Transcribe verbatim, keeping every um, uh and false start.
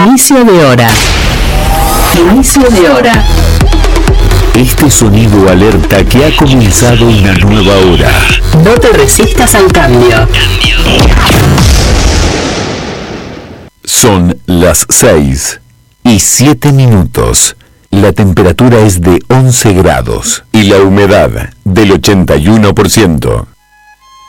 Inicio de hora. Inicio de hora. Este sonido alerta que ha comenzado una nueva hora. No te resistas al cambio. Son las seis y siete minutos. La temperatura es de once grados y la humedad del ochenta y uno por ciento.